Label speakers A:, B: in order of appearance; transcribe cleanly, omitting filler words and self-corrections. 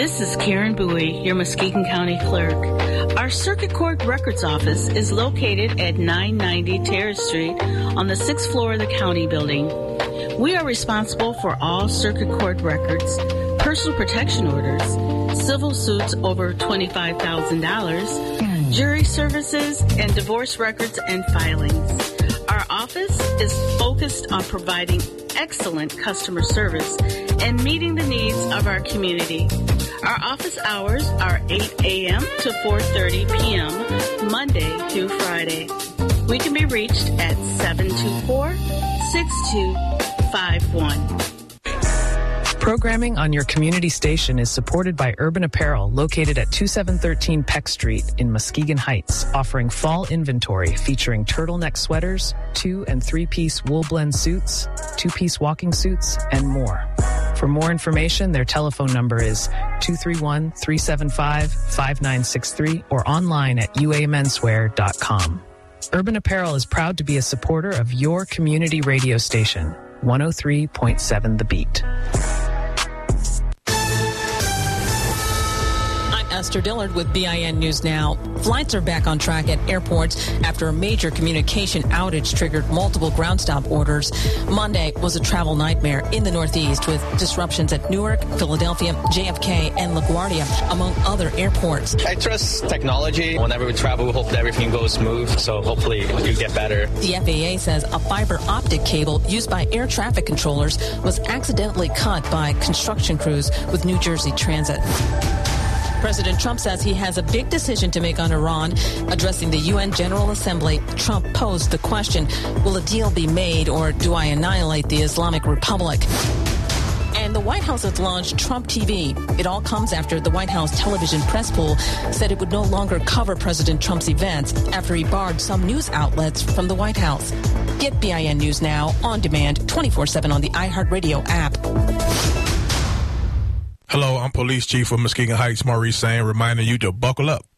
A: This is Karen Bowie, your Muskegon County Clerk. Our Circuit Court Records Office is located at 990 Terrace Street on the 6th floor of the county building. We are responsible for all Circuit Court records, personal protection orders, civil suits over $25,000, jury services, and divorce records and filings. Our office is focused on providing excellent customer service and meeting the needs of our community. Our office hours are 8 a.m. to 4:30 p.m. Monday through Friday. We can be reached at 724-6251.
B: Programming on your community station is supported by Urban Apparel, located at 2713 Peck Street in Muskegon Heights, offering fall inventory featuring turtleneck sweaters, 2- and 3-piece wool blend suits, 2-piece walking suits, and more. For more information, their telephone number is 231-375-5963 or online at uamenswear.com. Urban Apparel is proud to be a supporter of your community radio station, 103.7 The Beat.
C: Esther Dillard with BIN News Now. Flights are back on track at airports after a major communication outage triggered multiple ground stop orders. Monday was a travel nightmare in the Northeast with disruptions at Newark, Philadelphia, JFK, and LaGuardia, among other airports.
D: I trust technology. Whenever we travel, we hope that everything goes smooth, so hopefully you get better.
C: The FAA says a fiber optic cable used by air traffic controllers was accidentally cut by construction crews with New Jersey Transit. President Trump says he has a big decision to make on Iran. Addressing the UN General Assembly, Trump posed the question, will a deal be made or do I annihilate the Islamic Republic? And the White House has launched Trump TV. It all comes after the White House television press pool said it would no longer cover President Trump's events after he barred some news outlets from the White House. Get BIN News Now on demand 24/7 on the iHeartRadio app.
E: Hello, I'm Police Chief of Muskegon Heights, Maurice Sain, reminding you to buckle up